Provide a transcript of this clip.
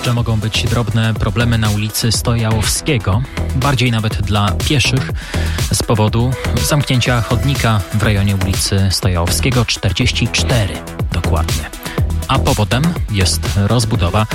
jeszcze mogą być drobne problemy na ulicy Stojałowskiego, bardziej nawet dla pieszych, z powodu zamknięcia chodnika w rejonie ulicy Stojałowskiego 44 dokładnie. A powodem jest rozbudowa